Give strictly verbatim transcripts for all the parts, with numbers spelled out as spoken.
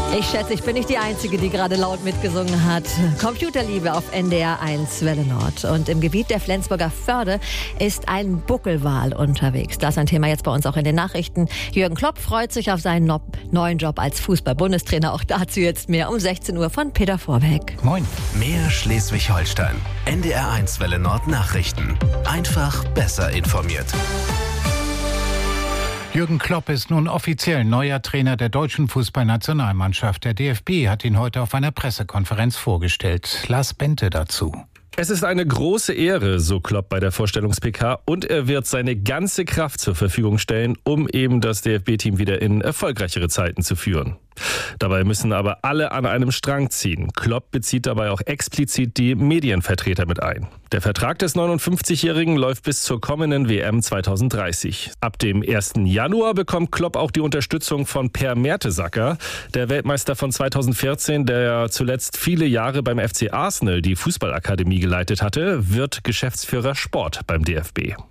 Ich schätze, ich bin nicht die Einzige, die gerade laut mitgesungen hat. Computerliebe auf N D R eins Welle Nord. Und im Gebiet der Flensburger Förde ist ein Buckelwal unterwegs. Das ist ein Thema jetzt bei uns auch in den Nachrichten. Jürgen Klopp freut sich auf seinen no- neuen Job als Fußball-Bundestrainer. Auch dazu jetzt mehr um sechzehn Uhr von Peter Vorbeck. Moin. Mehr Schleswig-Holstein. N D R eins Welle Nord Nachrichten. Einfach besser informiert. Jürgen Klopp ist nun offiziell neuer Trainer der deutschen Fußballnationalmannschaft. Der D F B hat ihn heute auf einer Pressekonferenz vorgestellt. Lars Bente dazu. Es ist eine große Ehre, so Klopp bei der Vorstellungs-P K, und er wird seine ganze Kraft zur Verfügung stellen, um eben das D F B-Team wieder in erfolgreichere Zeiten zu führen. Dabei müssen aber alle an einem Strang ziehen. Klopp bezieht dabei auch explizit die Medienvertreter mit ein. Der Vertrag des neunundfünfzigjährigen läuft bis zur kommenden W M zwanzig dreißig. Ab dem ersten Januar bekommt Klopp auch die Unterstützung von Per Mertesacker, der Weltmeister von zweitausendvierzehn, der zuletzt viele Jahre beim F C Arsenal die Fußballakademie geleitet hatte, wird Geschäftsführer Sport beim D F B.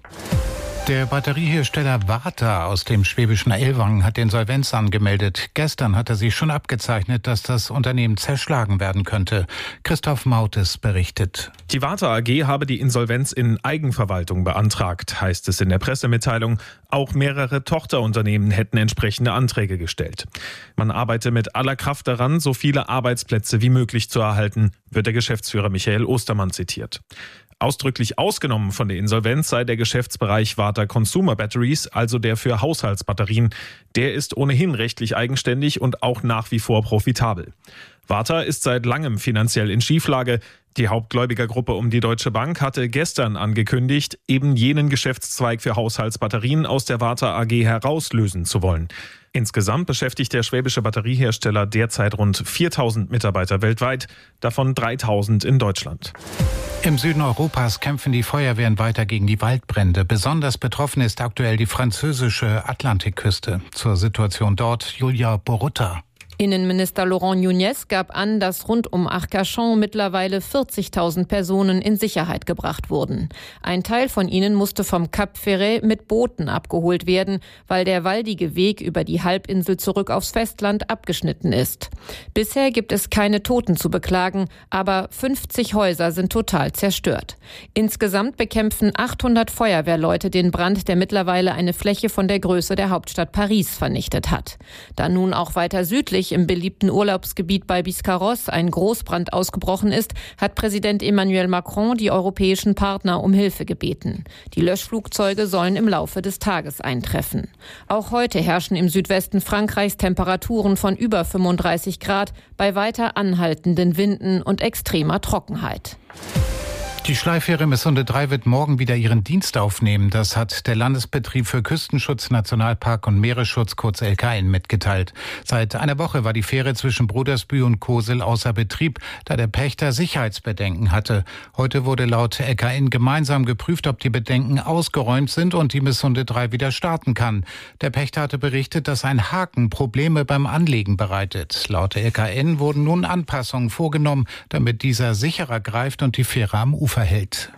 Der Batteriehersteller Varta aus dem schwäbischen Ellwangen hat Insolvenz angemeldet. Gestern hat er sich schon abgezeichnet, dass das Unternehmen zerschlagen werden könnte. Christoph Mautes berichtet. Die Varta A G habe die Insolvenz in Eigenverwaltung beantragt, heißt es in der Pressemitteilung. Auch mehrere Tochterunternehmen hätten entsprechende Anträge gestellt. Man arbeite mit aller Kraft daran, so viele Arbeitsplätze wie möglich zu erhalten, wird der Geschäftsführer Michael Ostermann zitiert. Ausdrücklich ausgenommen von der Insolvenz sei der Geschäftsbereich Varta Consumer Batteries, also der für Haushaltsbatterien. Der ist ohnehin rechtlich eigenständig und auch nach wie vor profitabel. Varta ist seit langem finanziell in Schieflage. Die Hauptgläubigergruppe um die Deutsche Bank hatte gestern angekündigt, eben jenen Geschäftszweig für Haushaltsbatterien aus der Varta A G herauslösen zu wollen. Insgesamt beschäftigt der schwäbische Batteriehersteller derzeit rund viertausend Mitarbeiter weltweit, davon dreitausend in Deutschland. Im Süden Europas kämpfen die Feuerwehren weiter gegen die Waldbrände. Besonders betroffen ist aktuell die französische Atlantikküste. Zur Situation dort Julia Borutta. Innenminister Laurent Nunez gab an, dass rund um Arcachon mittlerweile vierzigtausend Personen in Sicherheit gebracht wurden. Ein Teil von ihnen musste vom Cap Ferret mit Booten abgeholt werden, weil der waldige Weg über die Halbinsel zurück aufs Festland abgeschnitten ist. Bisher gibt es keine Toten zu beklagen, aber fünfzig Häuser sind total zerstört. Insgesamt bekämpfen achthundert Feuerwehrleute den Brand, der mittlerweile eine Fläche von der Größe der Hauptstadt Paris vernichtet hat. Da nun auch weiter südlich im beliebten Urlaubsgebiet bei Biscarrosse ein Großbrand ausgebrochen ist, hat Präsident Emmanuel Macron die europäischen Partner um Hilfe gebeten. Die Löschflugzeuge sollen im Laufe des Tages eintreffen. Auch heute herrschen im Südwesten Frankreichs Temperaturen von über fünfunddreißig Grad bei weiter anhaltenden Winden und extremer Trockenheit. Die Schleifähre Missunde drei wird morgen wieder ihren Dienst aufnehmen. Das hat der Landesbetrieb für Küstenschutz, Nationalpark und Meeresschutz, kurz L K N, mitgeteilt. Seit einer Woche war die Fähre zwischen Brudersbühl und Kosel außer Betrieb, da der Pächter Sicherheitsbedenken hatte. Heute wurde laut L K N gemeinsam geprüft, ob die Bedenken ausgeräumt sind und die Missunde drei wieder starten kann. Der Pächter hatte berichtet, dass ein Haken Probleme beim Anlegen bereitet. Laut L K N wurden nun Anpassungen vorgenommen, damit dieser sicherer greift und die Fähre am Ufer hält.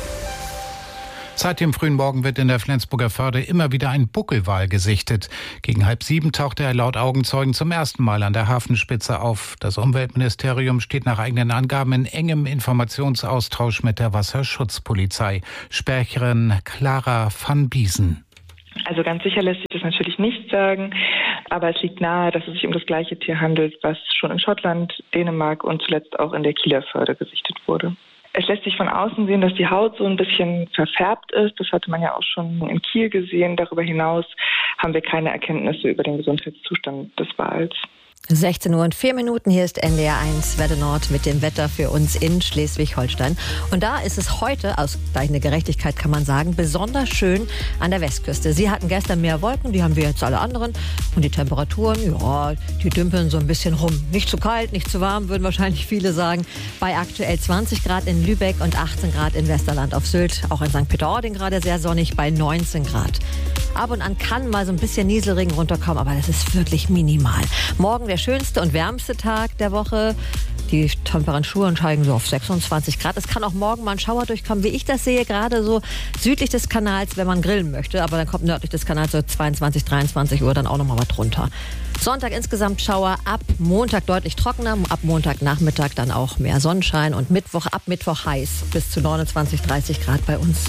Seit dem frühen Morgen wird in der Flensburger Förde immer wieder ein Buckelwal gesichtet. Gegen halb sieben tauchte er laut Augenzeugen zum ersten Mal an der Hafenspitze auf. Das Umweltministerium steht nach eigenen Angaben in engem Informationsaustausch mit der Wasserschutzpolizei. Sprecherin Clara van Biesen. Also ganz sicher lässt sich das natürlich nicht sagen, aber es liegt nahe, dass es sich um das gleiche Tier handelt, was schon in Schottland, Dänemark und zuletzt auch in der Kieler Förde gesichtet wurde. Es lässt sich von außen sehen, dass die Haut so ein bisschen verfärbt ist. Das hatte man ja auch schon in Kiel gesehen. Darüber hinaus haben wir keine Erkenntnisse über den Gesundheitszustand des Wals. sechzehn Uhr und vier Minuten, hier ist N D R eins Welle Nord mit dem Wetter für uns in Schleswig-Holstein. Und da ist es heute, ausgleichende Gerechtigkeit kann man sagen, besonders schön an der Westküste. Sie hatten gestern mehr Wolken, die haben wir jetzt alle anderen. Und die Temperaturen, ja, die dümpeln so ein bisschen rum. Nicht zu kalt, nicht zu warm, würden wahrscheinlich viele sagen. Bei aktuell zwanzig Grad in Lübeck und achtzehn Grad in Westerland auf Sylt. Auch in Sankt Peter-Ording gerade sehr sonnig bei neunzehn Grad. Ab und an kann mal so ein bisschen Nieselregen runterkommen, aber das ist wirklich minimal. Morgen der schönste und wärmste Tag der Woche. Die Temperaturen steigen so auf sechsundzwanzig Grad. Es kann auch morgen mal ein Schauer durchkommen, wie ich das sehe, gerade so südlich des Kanals, wenn man grillen möchte. Aber dann kommt nördlich des Kanals so zweiundzwanzig, dreiundzwanzig Uhr dann auch nochmal was drunter. Sonntag insgesamt Schauer, ab Montag deutlich trockener, ab Montagnachmittag dann auch mehr Sonnenschein und Mittwoch, ab Mittwoch heiß bis zu neunundzwanzig, dreißig Grad bei uns.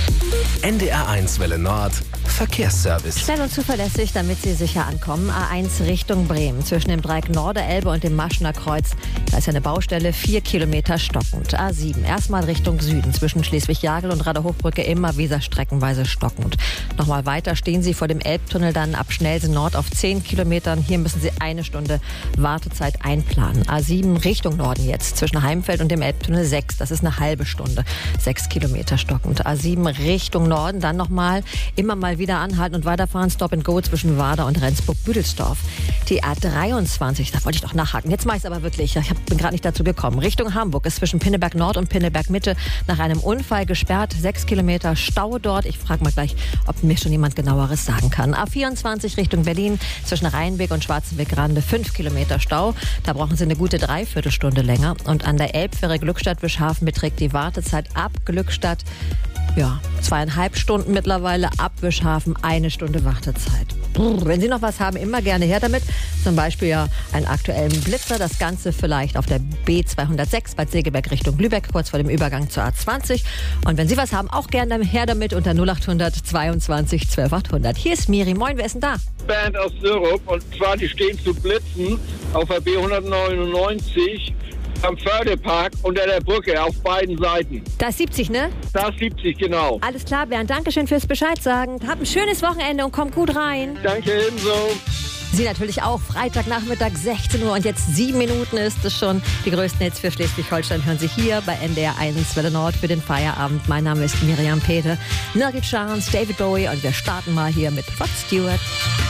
N D R eins Welle Nord, Verkehrsservice. Schnell und zuverlässig, damit Sie sicher ankommen. A eins Richtung Bremen, zwischen dem Dreieck Norderelbe und dem Maschener Kreuz. Da ist ja eine Baustelle, vier Kilometer stockend. A sieben, erstmal Richtung Süden, zwischen Schleswig-Jagel und Radehochbrücke immer Weser streckenweise stockend. Nochmal weiter stehen Sie vor dem Elbtunnel dann ab Schnellsen Nord auf zehn Kilometern. Hier müssen Sie eine Stunde Wartezeit einplanen. A sieben Richtung Norden jetzt, zwischen Heimfeld und dem Elbtunnel sechs. Das ist eine halbe Stunde, sechs Kilometer stockend. A sieben Richtung Norden, dann nochmal immer mal wieder anhalten und weiterfahren. Stop and Go zwischen Warder und Rendsburg-Büdelsdorf. Die A dreiundzwanzig, da wollte ich doch nachhaken. Jetzt mache ich es aber wirklich. Ich hab, bin gerade nicht dazu gekommen. Richtung Hamburg ist zwischen Pinneberg Nord und Pinneberg Mitte nach einem Unfall gesperrt. Sechs Kilometer Stau dort. Ich frage mal gleich, ob mir schon jemand genaueres sagen kann. A vierundzwanzig Richtung Berlin zwischen Rheinweg und Schwarzenberg-Grande. Fünf Kilometer Stau. Da brauchen Sie eine gute Dreiviertelstunde länger. Und an der Elbfähre Glückstadt-Wischhafen beträgt die Wartezeit ab Glückstadt ja, zweieinhalb Stunden mittlerweile, ab Wischhafen eine Stunde Wartezeit. Brr, wenn Sie noch was haben, immer gerne her damit. Zum Beispiel ja einen aktuellen Blitzer. Das Ganze vielleicht auf der B zweihundertsechs Bad Segeberg Richtung Lübeck, kurz vor dem Übergang zur A zwanzig. Und wenn Sie was haben, auch gerne her damit unter null achthundert zweiundzwanzig zwölf achthundert. Hier ist Miri. Moin, wer ist denn da? Band aus Syrup, und zwar die stehen zu blitzen auf der B hundertneunundneunzig am Fördepark unter der Brücke auf beiden Seiten. Da ist siebzig, ne? Da ist siebzig, genau. Alles klar, Bernd. Dankeschön fürs Bescheid sagen. Habt ein schönes Wochenende und kommt gut rein. Danke ebenso. Sie natürlich auch. Freitagnachmittag sechzehn Uhr und jetzt sieben Minuten ist es schon. Die größten Hits für Schleswig-Holstein hören Sie hier bei N D R eins Welle Nord für den Feierabend. Mein Name ist Miriam Peter, Nugget Chance, David Bowie und wir starten mal hier mit Rod Stewart.